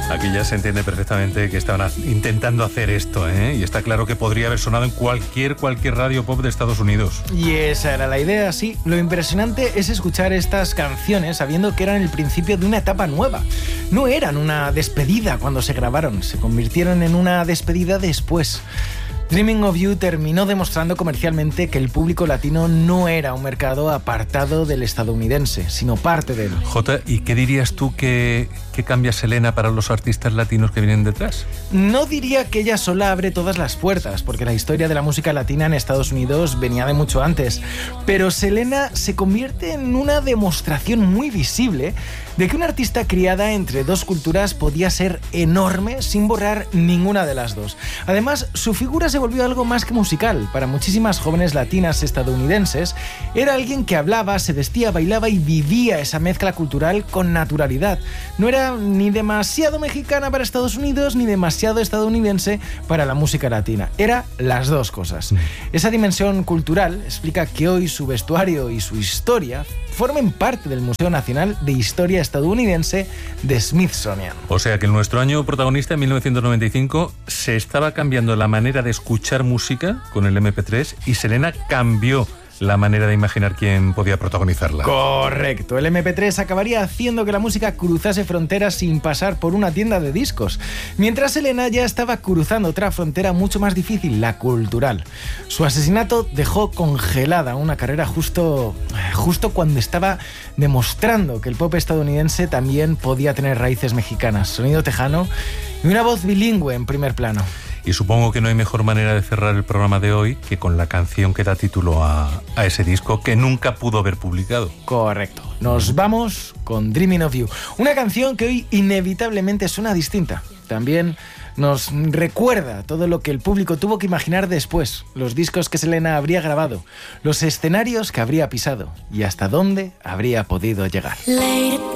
Aquí ya se entiende perfectamente que estaban intentando hacer esto, ¿eh? Y está claro que podría haber sonado en cualquier radio pop de Estados Unidos. Y esa era la idea, sí. Lo impresionante es escuchar estas canciones sabiendo que eran el principio de una etapa nueva. No eran una despedida cuando se grabaron, se convirtieron en una despedida después. Dreaming of You terminó demostrando comercialmente que el público latino no era un mercado apartado del estadounidense, sino parte de él. Jota, ¿y qué dirías tú que cambia Selena para los artistas latinos que vienen detrás? No diría que ella sola abre todas las puertas, porque la historia de la música latina en Estados Unidos venía de mucho antes. Pero Selena se convierte en una demostración muy visible de que una artista criada entre dos culturas podía ser enorme sin borrar ninguna de las dos. Además, su figura se volvió algo más que musical. Para muchísimas jóvenes latinas estadounidenses, era alguien que hablaba, se vestía, bailaba y vivía esa mezcla cultural con naturalidad. No era ni demasiado mexicana para Estados Unidos, ni demasiado estadounidense para la música latina. Era las dos cosas. Esa dimensión cultural explica que hoy su vestuario y su historia formen parte del Museo Nacional de Historia Estadounidense de Smithsonian. O sea que en nuestro año protagonista, en 1995, se estaba cambiando la manera de escuchar música con el MP3 y Selena cambió la manera de imaginar quién podía protagonizarla. Correcto. El MP3 acabaría haciendo que la música cruzase fronteras sin pasar por una tienda de discos, mientras Selena ya estaba cruzando otra frontera mucho más difícil, la cultural. Su asesinato dejó congelada una carrera justo cuando estaba demostrando que el pop estadounidense también podía tener raíces mexicanas, sonido tejano y una voz bilingüe en primer plano. Y supongo que no hay mejor manera de cerrar el programa de hoy que con la canción que da título a ese disco que nunca pudo haber publicado. Correcto. Nos vamos con Dreaming of You, una canción que hoy inevitablemente suena distinta. También nos recuerda todo lo que el público tuvo que imaginar después, los discos que Selena habría grabado, los escenarios que habría pisado y hasta dónde habría podido llegar.